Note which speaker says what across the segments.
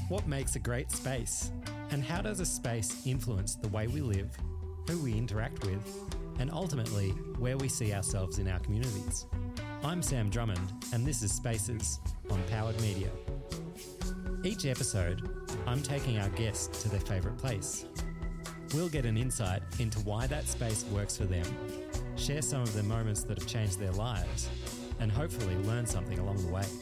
Speaker 1: What makes a great space? And how does a space influence the way we live, who we interact with, and ultimately where we see ourselves in our communities? I'm Sam Drummond, and this is Spaces on Powered Media. Each episode, I'm taking our guests to their favourite place. We'll get an insight into why that space works for them, share some of the moments that have changed their lives, and hopefully learn something along the way.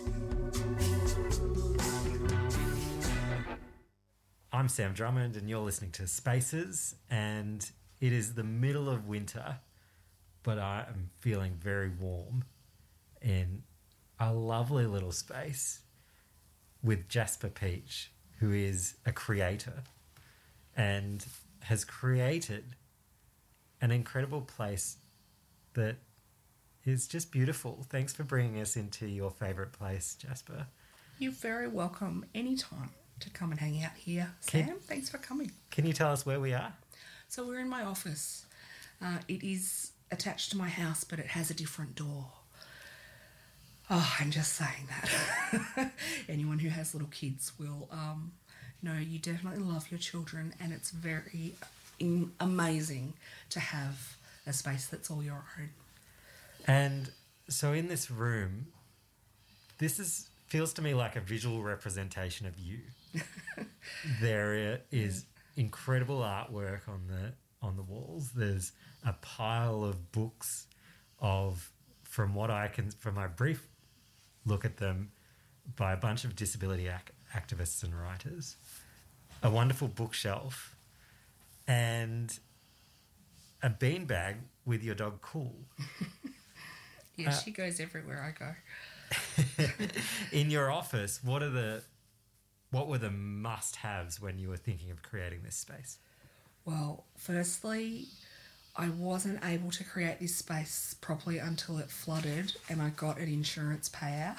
Speaker 1: I'm Sam Drummond and you're listening to Spaces, and it is the middle of winter, but I am feeling very warm in a lovely little space with Jasper Peach, who is a creator and has created an incredible place that is just beautiful. Thanks for bringing us into your favourite place, Jasper.
Speaker 2: You're very welcome anytime to come and hang out here, Sam. Thanks for coming.
Speaker 1: Can you tell us where we are?
Speaker 2: So we're in my office. It is attached to my house, but it has a different door. Oh, I'm just saying that. Anyone who has little kids will know you definitely love your children, and it's very amazing to have a space that's all your own.
Speaker 1: And so in this room, feels to me like a visual representation of you. There is incredible artwork on the walls. There's a pile of books from my brief look at them, by a bunch of disability activists and writers. A wonderful bookshelf and a beanbag with your dog Cool.
Speaker 2: Yeah, she goes everywhere I go.
Speaker 1: In your office, what were the must-haves when you were thinking of creating this space?
Speaker 2: Well, firstly, I wasn't able to create this space properly until it flooded and I got an insurance payout.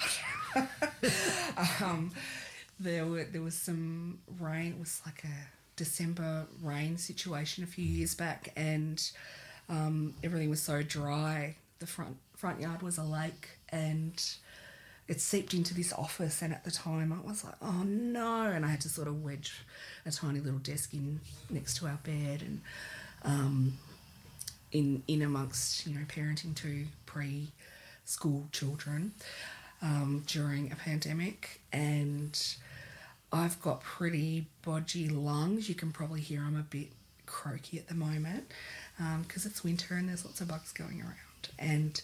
Speaker 2: There was some rain. It was like a December rain situation a few years back, and everything was so dry. The front yard was a lake, and it seeped into this office, and at the time I was like, oh no, and I had to sort of wedge a tiny little desk in next to our bed, and in amongst, parenting two preschool children during a pandemic. And I've got pretty bodgy lungs. You can probably hear I'm a bit croaky at the moment because it's winter and there's lots of bugs going around. And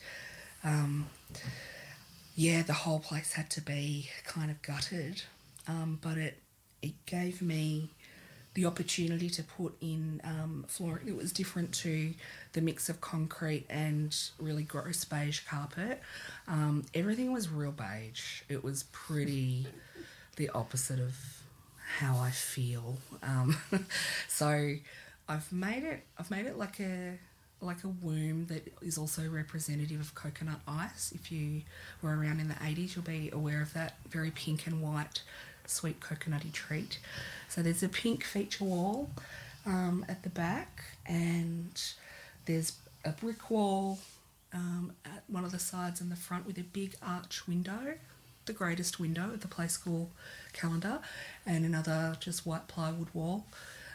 Speaker 2: the whole place had to be kind of gutted, but it gave me the opportunity to put in flooring. It was different to the mix of concrete and really gross beige carpet. Everything was real beige. It was pretty the opposite of how I feel. So I've made it like a womb that is also representative of coconut ice. If you were around in the 80s, you'll be aware of that very pink and white sweet coconutty treat. So there's a pink feature wall at the back, and there's a brick wall at one of the sides and the front with a big arch window, the greatest window at the play school calendar, and another just white plywood wall.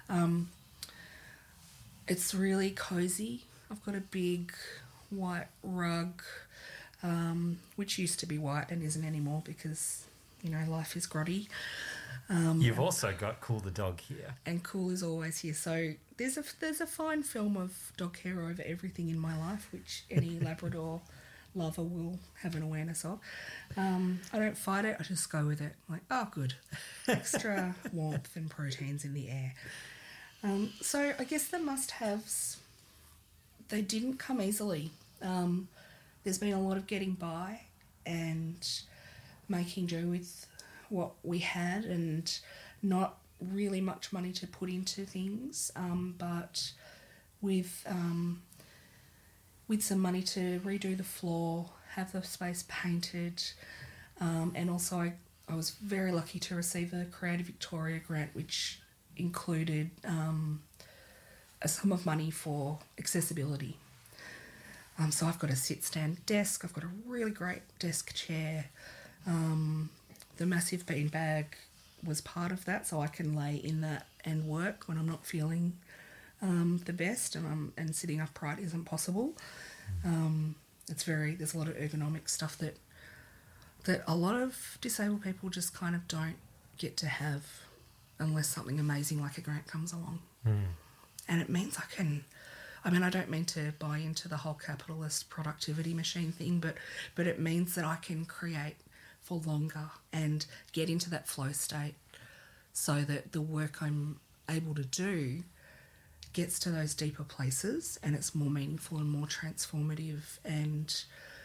Speaker 2: It's really cosy. I've got a big white rug, which used to be white and isn't anymore because, life is grotty.
Speaker 1: You've also got Cool the dog here.
Speaker 2: And Cool is always here. So there's a fine film of dog hair over everything in my life, which any Labrador lover will have an awareness of. I don't fight it. I just go with it. Like, oh, good. Extra warmth and proteins in the air. So I guess the must-haves, they didn't come easily. There's been a lot of getting by and making do with what we had, and not really much money to put into things, but with some money to redo the floor, have the space painted, and also I was very lucky to receive a Creative Victoria grant, which included a sum of money for accessibility. So I've got a sit-stand desk, I've got a really great desk chair, the massive beanbag was part of that, so I can lay in that and work when I'm not feeling the best, and sitting upright isn't possible. There's a lot of ergonomic stuff that a lot of disabled people just kind of don't get to have unless something amazing like a grant comes along. And it means I don't mean to buy into the whole capitalist productivity machine thing, but it means that I can create for longer and get into that flow state so that the work I'm able to do gets to those deeper places and it's more meaningful and more transformative, and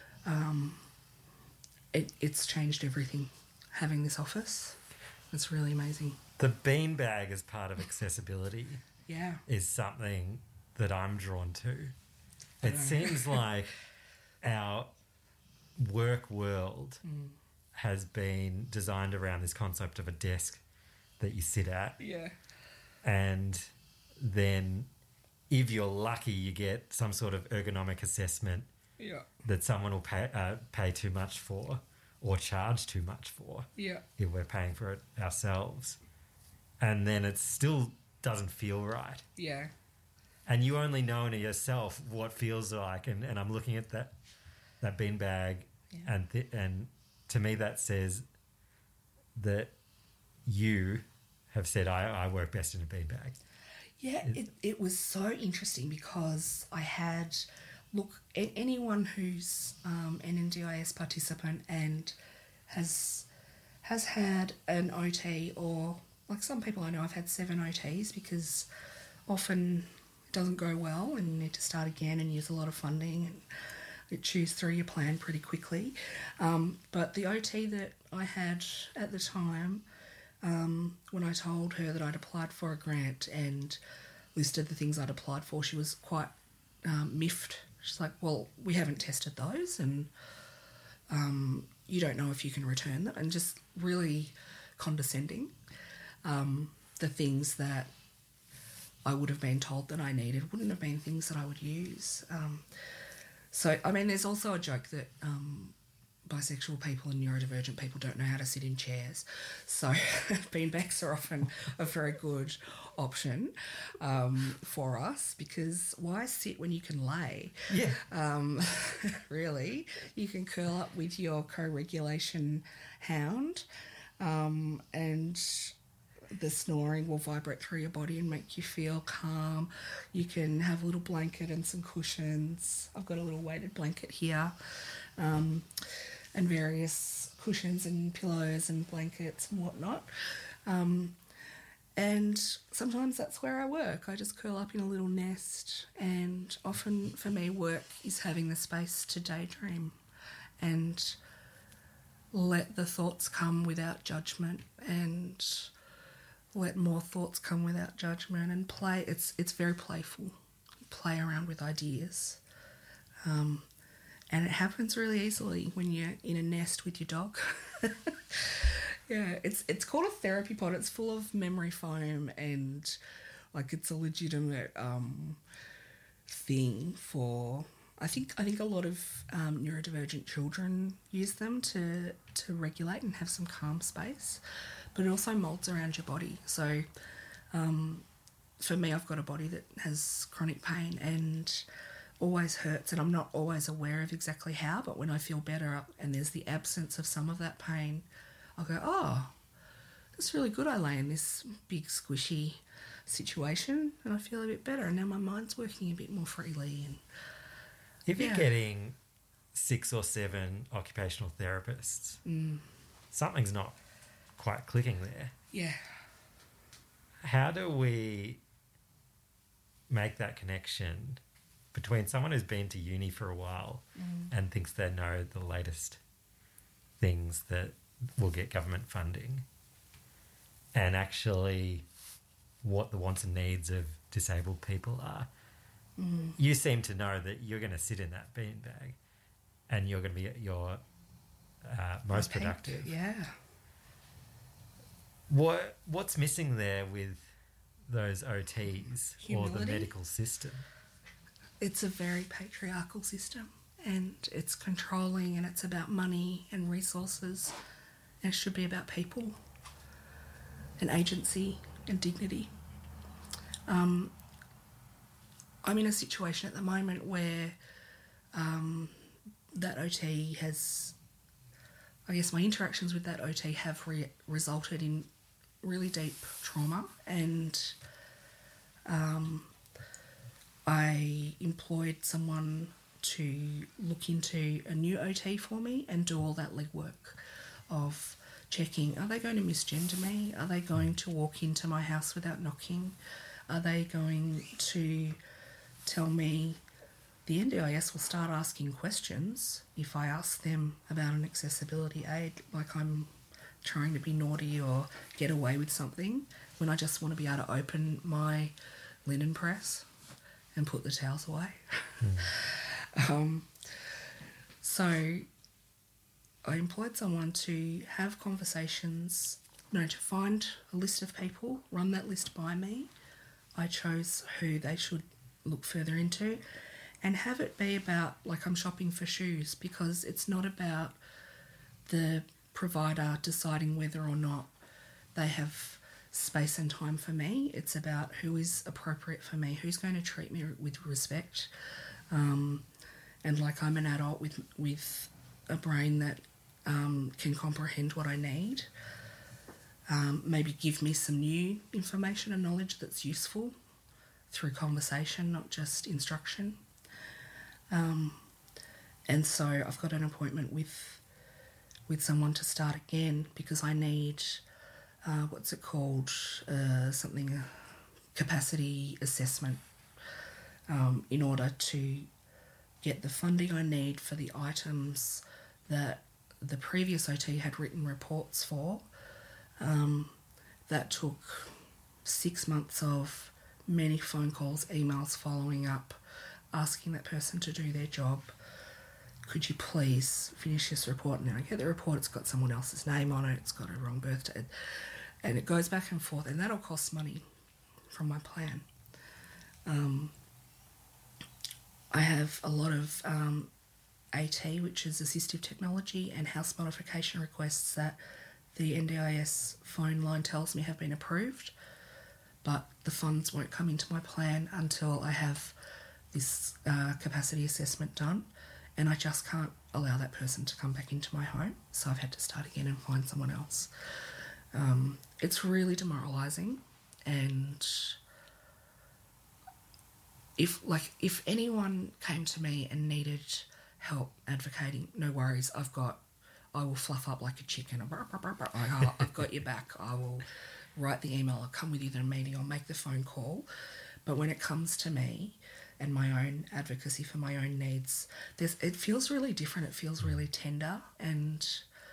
Speaker 2: it's changed everything having this office. It's really amazing.
Speaker 1: The beanbag as part of accessibility
Speaker 2: Yeah.
Speaker 1: is something that I'm drawn to. It seems like our work world has been designed around this concept of a desk that you sit at.
Speaker 2: Yeah.
Speaker 1: And then if you're lucky, you get some sort of ergonomic assessment that someone will pay too much for or charge too much for if we're paying for it ourselves. And then it still doesn't feel right.
Speaker 2: Yeah.
Speaker 1: And you only know in yourself what feels like. And I'm looking at that beanbag, and to me that says that you have said, I work best in a beanbag.
Speaker 2: Yeah, it was so interesting because I had, anyone who's an NDIS participant and has had an OT, or like some people I know have had 7 OTs, because often it doesn't go well and you need to start again and use a lot of funding and it chews through your plan pretty quickly. But the OT that I had at the time, when I told her that I'd applied for a grant and listed the things I'd applied for, she was quite miffed. She's like, well, we haven't tested those, and you don't know if you can return them, and just really condescending. The things that I would have been told that I needed wouldn't have been things that I would use. So, I mean, there's also a joke that bisexual people and neurodivergent people don't know how to sit in chairs. So beanbags are often a very good option for us, because why sit when you can lay?
Speaker 1: Yeah.
Speaker 2: Really, you can curl up with your co-regulation hound, and the snoring will vibrate through your body and make you feel calm. You can have a little blanket and some cushions. I've got a little weighted blanket here, and various cushions and pillows and blankets and whatnot. And sometimes that's where I work. I just curl up in a little nest, and often for me work is having the space to daydream and let the thoughts come without judgment, and let more thoughts come without judgment, and play. It's very playful. Play around with ideas. And it happens really easily when you're in a nest with your dog. Yeah, it's called a therapy pod. It's full of memory foam, and like it's a legitimate thing for. I think a lot of neurodivergent children use them to regulate and have some calm space, but it also molds around your body. So for me, I've got a body that has chronic pain and always hurts, and I'm not always aware of exactly how, but when I feel better and there's the absence of some of that pain, I'll go, oh, that's really good. I lay in this big squishy situation and I feel a bit better, and now my mind's working a bit more freely. And
Speaker 1: if you're getting 6 or 7 occupational therapists, something's not quite clicking there.
Speaker 2: Yeah.
Speaker 1: How do we make that connection between someone who's been to uni for a while and thinks they know the latest things that will get government funding, and actually what the wants and needs of disabled people are? You seem to know that you're going to sit in that beanbag and you're going to be at your most productive.
Speaker 2: Yeah.
Speaker 1: What's missing there with those OTs or the
Speaker 2: Humility.
Speaker 1: medical system?
Speaker 2: It's a very patriarchal system, and it's controlling, and it's about money and resources, and it should be about people. an agency and dignity. I'm in a situation at the moment where that OT has, I guess my interactions with that OT have resulted in really deep trauma, and I employed someone to look into a new OT for me and do all that legwork of checking, are they going to misgender me? Are they going to walk into my house without knocking? Are they going to tell me? The NDIS will start asking questions if I ask them about an accessibility aid, like I'm trying to be naughty or get away with something, when I just want to be able to open my linen press and put the towels away. So I employed someone to have conversations, to find a list of people, run that list by me. I chose who they should look further into, and have it be about, like, I'm shopping for shoes, because it's not about the provider deciding whether or not they have space and time for me. It's about who is appropriate for me, who's going to treat me with respect, and like I'm an adult with a brain that can comprehend what I need, maybe give me some new information and knowledge that's useful through conversation, not just instruction. And so I've got an appointment with someone to start again, because I need, what's it called, capacity assessment, in order to get the funding I need for the items that the previous OT had written reports for. That took 6 months of many phone calls, emails following up, asking that person to do their job. Could you please finish this report? And then I get the report, it's got someone else's name on it, it's got a wrong birthday, and it goes back and forth, and that'll cost money from my plan. I have a lot of AT, which is assistive technology, and house modification requests that the NDIS phone line tells me have been approved, but the funds won't come into my plan until I have this capacity assessment done, and I just can't allow that person to come back into my home, so I've had to start again and find someone else. It's really demoralising, and if anyone came to me and needed help advocating, no worries, I will fluff up like a chicken. I've got your back. I will write the email, I'll come with you to the meeting, I'll make the phone call. But when it comes to me and my own advocacy for my own needs, it feels really different. It feels really tender and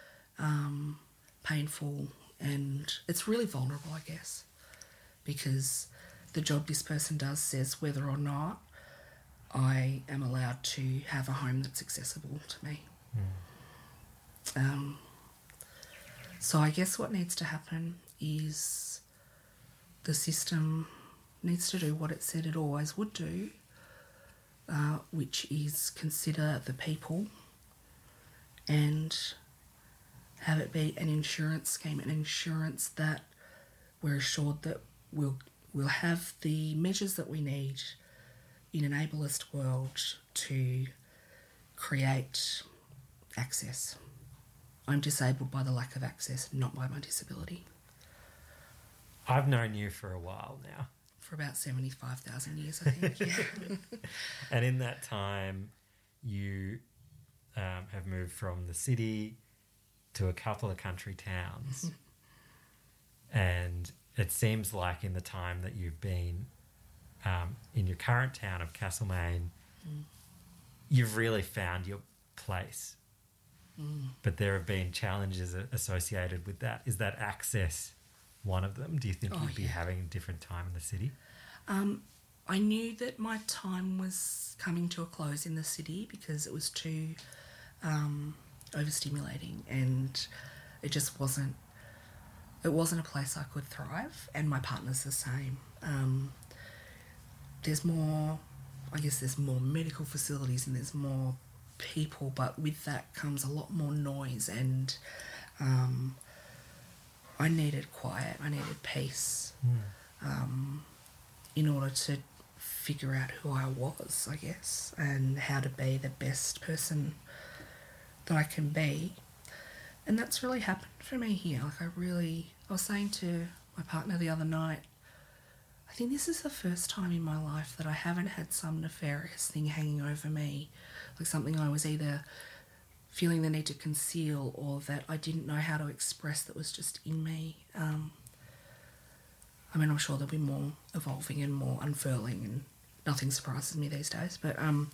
Speaker 2: painful, and it's really vulnerable, I guess, because the job this person does says whether or not I am allowed to have a home that's accessible to me. So I guess what needs to happen is the system needs to do what it said it always would do, which is consider the people and have it be an insurance scheme, an insurance that we're assured that we'll have the measures that we need in an ableist world to create access. I'm disabled by the lack of access, not by my disability.
Speaker 1: I've known you for a while now.
Speaker 2: For about 75,000 years, I think, yeah.
Speaker 1: And in that time, you have moved from the city to a couple of country towns. And it seems like in the time that you've been in your current town of Castlemaine, you've really found your place. But there have been challenges associated with that. Is that access one of them? Do you think you'd be having a different time in the city?
Speaker 2: I knew that my time was coming to a close in the city because it was too overstimulating, and it just wasn't a place I could thrive, and my partner's the same. There's more medical facilities and there's more people, but with that comes a lot more noise and I needed quiet. I needed peace in order to figure out who I was, I guess, and how to be the best person that I can be. And that's really happened for me here. Like I was saying to my partner the other night, I think this is the first time in my life that I haven't had some nefarious thing hanging over me, like something I was either feeling the need to conceal or that I didn't know how to express that was just in me. I mean, I'm sure there'll be more evolving and more unfurling, and nothing surprises me these days, but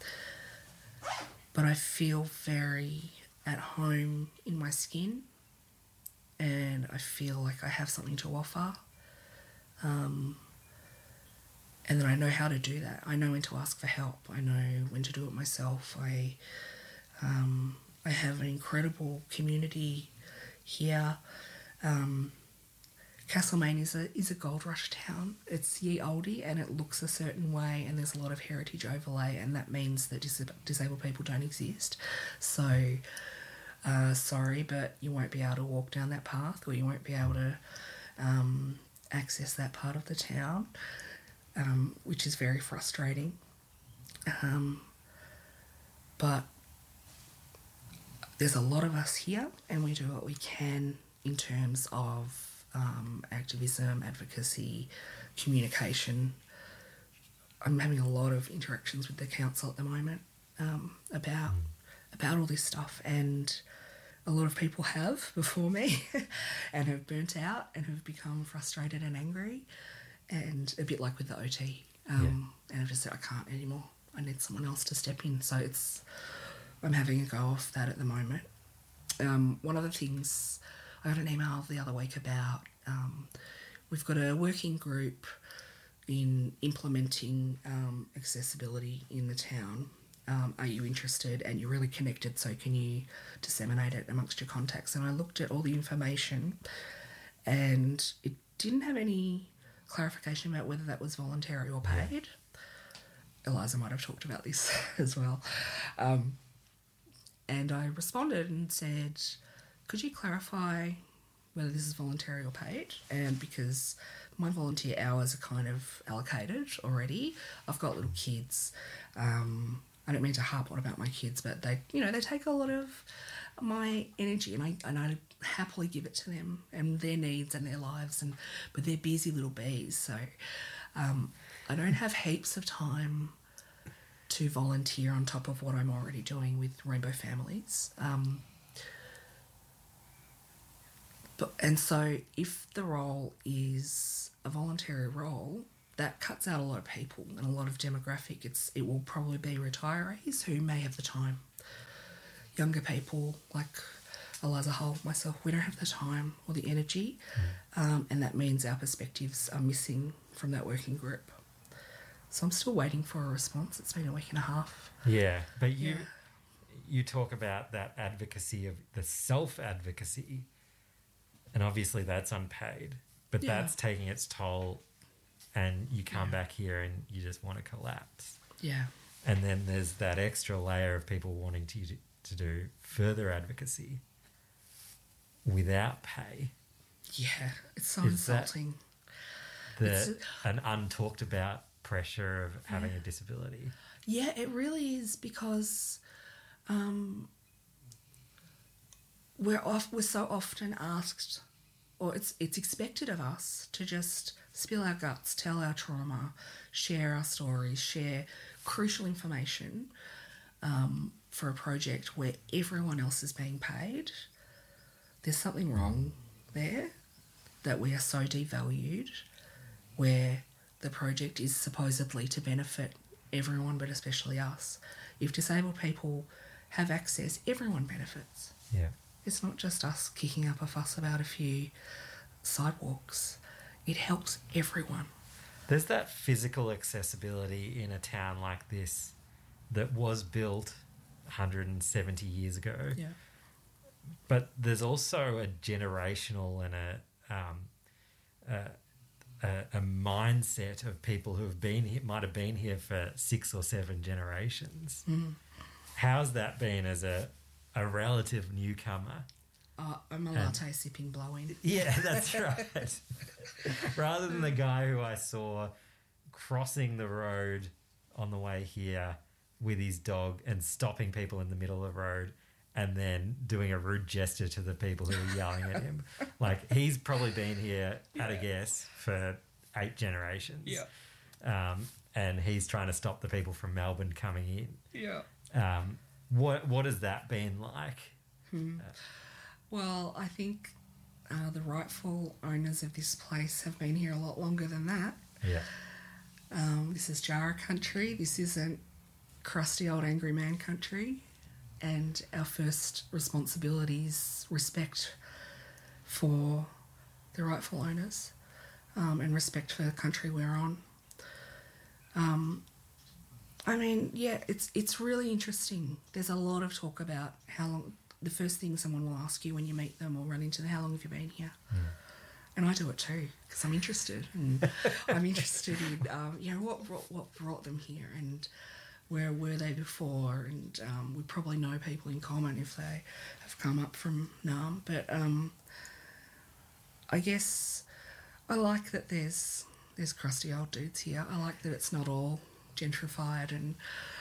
Speaker 2: I feel very at home in my skin, and I feel like I have something to offer, and that I know how to do that. I know when to ask for help. I know when to do it myself. I have an incredible community here. Castlemaine is a gold rush town. It's ye olde and it looks a certain way, and there's a lot of heritage overlay, and that means that disabled people don't exist. So, sorry, but you won't be able to walk down that path, or you won't be able to access that part of the town, which is very frustrating. But there's a lot of us here, and we do what we can in terms of activism, advocacy, communication. I'm having a lot of interactions with the council at the moment about all this stuff, and a lot of people have before me and have burnt out and have become frustrated and angry, and a bit like with the OT. And I've just said, I can't anymore. I need someone else to step in. So I'm having a go of that at the moment. One of the things, I got an email the other week about we've got a working group in implementing accessibility in the town. Are you interested? And you're really connected, so can you disseminate it amongst your contacts? And I looked at all the information, and it didn't have any clarification about whether that was voluntary or paid. Eliza might have talked about this as well. And I responded and said, could you clarify whether this is voluntary or paid? And because my volunteer hours are kind of allocated already, I've got little kids. I don't mean to harp on about my kids, but they take a lot of my energy, and I happily give it to them and their needs and their lives, but they're busy little bees, so I don't have heaps of time to volunteer on top of what I'm already doing with Rainbow Families. And so if the role is a voluntary role, that cuts out a lot of people and a lot of demographic. It will probably be retirees who may have the time. Younger people like Eliza Hull, myself, we don't have the time or the energy, and that means our perspectives are missing from that working group. So I'm still waiting for a response. It's been a week and a half.
Speaker 1: Yeah, but you talk about that advocacy of the self-advocacy, and obviously that's unpaid, but that's taking its toll, and you come back here and you just want to collapse.
Speaker 2: Yeah.
Speaker 1: And then there's that extra layer of people wanting to do further advocacy without pay.
Speaker 2: Yeah, it's so insulting.
Speaker 1: An untalked about pressure of having a disability.
Speaker 2: Yeah, it really is, because we're so often asked, or it's expected of us to just spill our guts, tell our trauma, share our stories, share crucial information for a project where everyone else is being paid. There's something wrong there, that we are so devalued, where the project is supposedly to benefit everyone, but especially us. If disabled people have access, everyone benefits.
Speaker 1: Yeah.
Speaker 2: It's not just us kicking up a fuss about a few sidewalks. It helps everyone.
Speaker 1: There's that physical accessibility in a town like this that was built 170 years ago.
Speaker 2: Yeah.
Speaker 1: But there's also a generational and a mindset of people who have been here, might have been here for 6 or 7 generations. How's that been as a relative newcomer
Speaker 2: I'm a latte sipping blow-in.
Speaker 1: Yeah, that's right. Rather than the guy who I saw crossing the road on the way here with his dog and stopping people in the middle of the road and then doing a rude gesture to the people who were yelling at him. Like, he's probably been here, at a guess, for 8 generations.
Speaker 2: Yeah.
Speaker 1: And he's trying to stop the people from Melbourne coming in.
Speaker 2: Yeah.
Speaker 1: What has that been like?
Speaker 2: Well, I think the rightful owners of this place have been here a lot longer than that.
Speaker 1: Yeah.
Speaker 2: This is Jara country. This isn't crusty old angry man country. And our first responsibility is respect for the rightful owners and respect for the country we're on. I mean, yeah, it's really interesting. There's a lot of talk about how long. The first thing someone will ask you when you meet them or run into them, how long have you been here? And I do it too because I'm interested. And I'm interested in, what brought them here and where were they before? And we probably know people in common if they have come up from Naarm. But I guess I like that there's crusty old dudes here. I like that it's not all gentrified and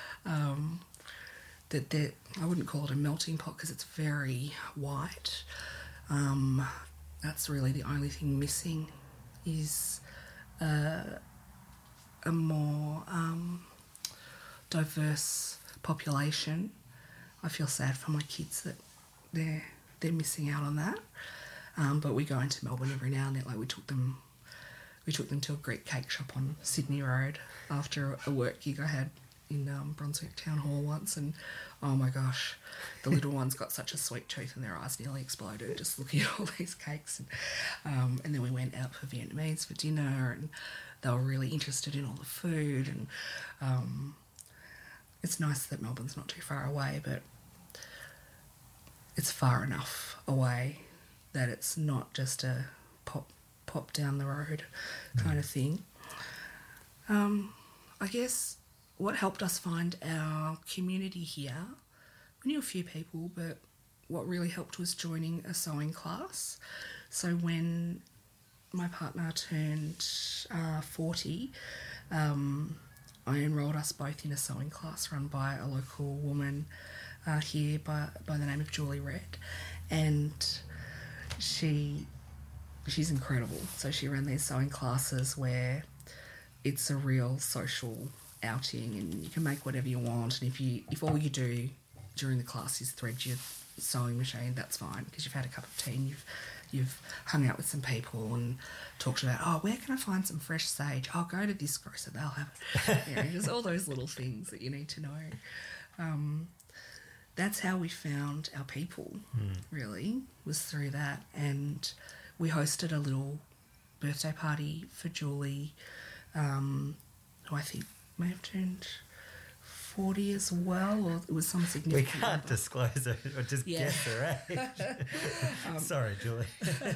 Speaker 2: that I wouldn't call it a melting pot because it's very white. That's really the only thing missing is a more diverse population. I feel sad for my kids that they're missing out on that. But we go into Melbourne every now and then. Like we took them to a Greek cake shop on Sydney Road after a work gig I had in Brunswick Town Hall once, and oh my gosh, the little ones got such a sweet tooth and their eyes nearly exploded just looking at all these cakes. And then we went out for Vietnamese for dinner, and they were really interested in all the food. And it's nice that Melbourne's not too far away, but it's far enough away that it's not just a pop down the road kind of thing. I guess what helped us find our community here, we knew a few people, but what really helped was joining a sewing class. So when my partner turned 40, I enrolled us both in a sewing class run by a local woman here by the name of Julie Red, and she's incredible. So she ran these sewing classes where it's a real social outing and you can make whatever you want, and if all you do during the class is thread your sewing machine, that's fine because you've had a cup of tea and you've hung out with some people and talked about, where can I find some fresh sage? I'll go to this grocer, they'll have it. Just all those little things that you need to know. That's how we found our people, really, was through that. And we hosted a little birthday party for Julie, who I think may have turned 40 as well, or it was some significant
Speaker 1: We can't
Speaker 2: number.
Speaker 1: disclose it or just guess her age. Sorry, Julie.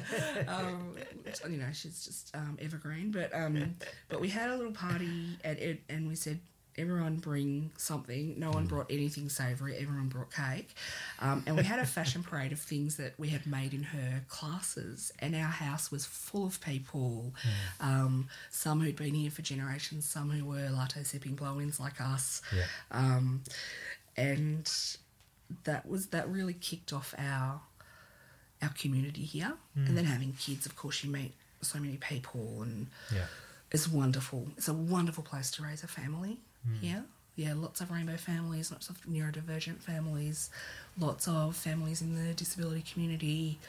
Speaker 2: She's just evergreen. But we had a little party and we said, everyone bring something. No one brought anything savoury. Everyone brought cake. And we had a fashion parade of things that we had made in her classes. And our house was full of people, some who'd been here for generations, some who were latte sipping blow-ins like us.
Speaker 1: Yeah.
Speaker 2: And that really kicked off our community here. And then having kids, of course, you meet so many people and it's wonderful. It's a wonderful place to raise a family. Yeah, lots of rainbow families, lots of neurodivergent families, lots of families in the disability community.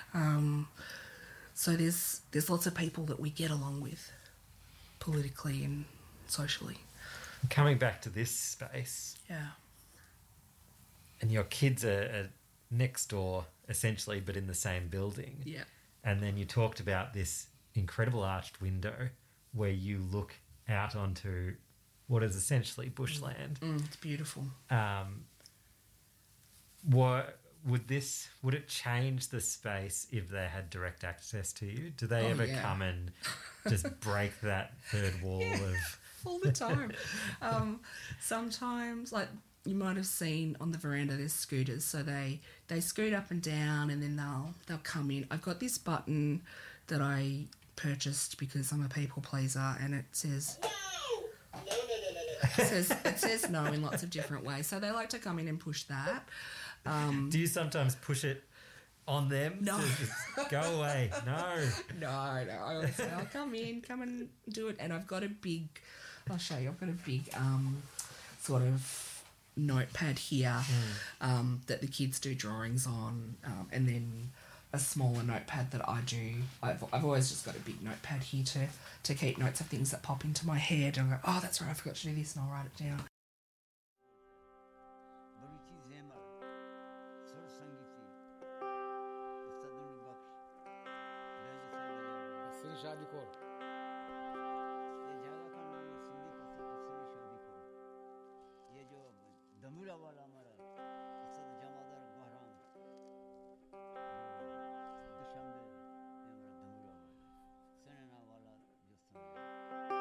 Speaker 2: So there's lots of people that we get along with politically and socially.
Speaker 1: Coming back to this space, and your kids are next door essentially, but in the same building.
Speaker 2: Yeah.
Speaker 1: And then you talked about this incredible arched window where you look out onto what is essentially bushland.
Speaker 2: It's beautiful.
Speaker 1: Would it change the space if they had direct access to you? Do they ever come and just break that third wall of...
Speaker 2: all the time. Sometimes, you might have seen on the veranda there's scooters, so they scoot up and down, and then they'll come in. I've got this button that I purchased because I'm a people pleaser, and it says it says no in lots of different ways. So they like to come in and push that.
Speaker 1: Do you sometimes push it on them?
Speaker 2: No.
Speaker 1: Just go away. No.
Speaker 2: No. I always say, I'll come and do it. And I've got a big, I'll show you, I've got a big sort of notepad here that the kids do drawings on, and then a smaller notepad that I do. I've always just got a big notepad here to keep notes of things that pop into my head, and I go, oh, that's right, I forgot to do this, and I'll write it down.
Speaker 3: शादी को
Speaker 4: ये जगह का नाम है सिंधी का तफसीली शादी को ये जो दमीरा वाला